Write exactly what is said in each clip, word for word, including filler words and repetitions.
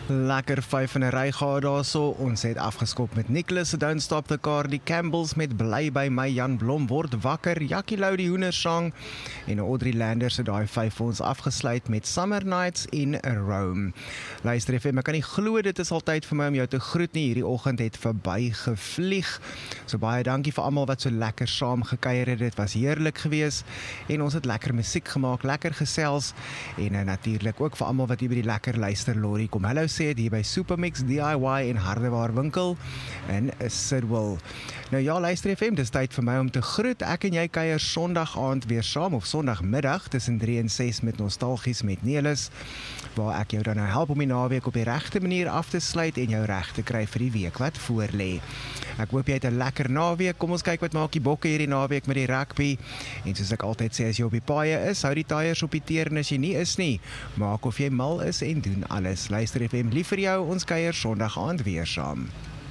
Lekker vyf in 'n ry gehad daarso. Ons het afgeskop met Nicholas, Don't Stop the Car, die Campbells met Bly by my, Jan Blom word wakker, Jackie Lou die Hoendersang en Audrey Landers het daai vyf vir ons afgesluit met Summer Nights in Rome. Luister F M, ek kan nie glo dit is al tyd vir my om jou te groet nie. Hierdie oggend het verby gevlieg. So baie dankie vir almal wat so lekker saam gekuier het. Dit was heerlik geweest en ons het lekker musiek gemaak, lekker gesels en uh, natuurlik ook vir almal wat hier by die lekker luister lorry kom. Hallo sê het hier by Supermix D I Y en Hardewaar winkel in Sidwell. Nou ja, luister F M, dis tyd vir my om te groet. Ek en jy kuier Sondag aand weer saam of Sondagmiddag tussen drie en ses met Nostalgies met Nelis, waar ek jou dan nou help om die naweek op die regte manier af te sluit en jou reg te kry vir die week wat voorlê. Ek hoop jy het 'n lekker naweek. Kom ons kyk wat maak die bokke hierdie naweek met die rugby. En soos ek altyd sê, as jy op die paaie is, hou die tyres op die teer en as jy nie is nie, maak of jy mal is en doen alles. Luister F M, lief vir jou, ons kuier Sondag aand weer saam.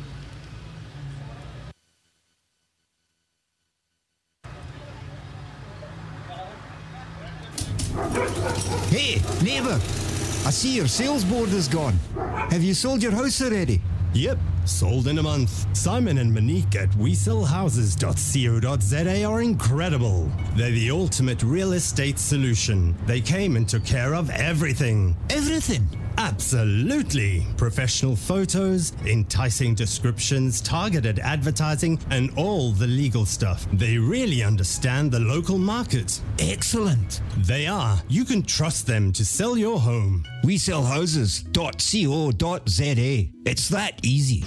Hey, neighbor, I see your sales board is gone. Have you sold your house already? Yep, sold in a month. Simon and Monique at we sell houses dot co dot z a are incredible. They're the ultimate real estate solution. They came and took care of everything. Everything? Absolutely. Professional photos, enticing descriptions, targeted advertising, and all the legal stuff. They really understand the local market. Excellent. They are. You can trust them to sell your home. we sell houses dot co dot z a. It's that easy.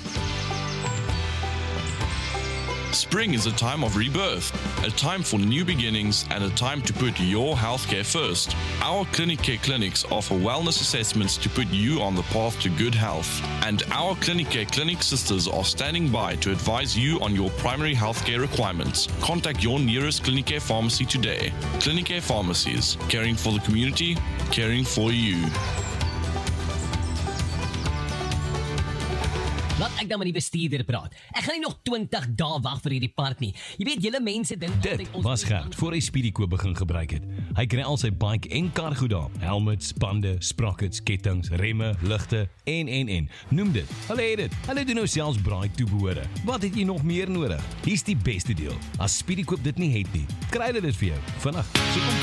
Spring is a time of rebirth, a time for new beginnings and a time to put your healthcare first. Our Clinic Care clinics offer wellness assessments to put you on the path to good health. And our Clinic Care clinic sisters are standing by to advise you on your primary healthcare requirements. Contact your nearest Clinic Care pharmacy today. Clinic Care Pharmacies, caring for the community, caring for you. Laat ek dan met die bestuurder praat. Ek gaan nie nog twintig dae wag vir hierdie park nie. Jy weet, julle mense dink Dit was Gert voor hy Speedykoop begin gebruik het. Hy kry al sy bike en kar goed daar. Helmets, bande, sprockets, kettings, remme, ligte en en en. Noem dit. Hulle het dit. Hulle doen nou selfs braai toebehore. Wat het jy nog meer nodig? Hier's die beste deel. As Speedykoop dit nie het nie, kry hulle dit vir jou. Vinnig. So kom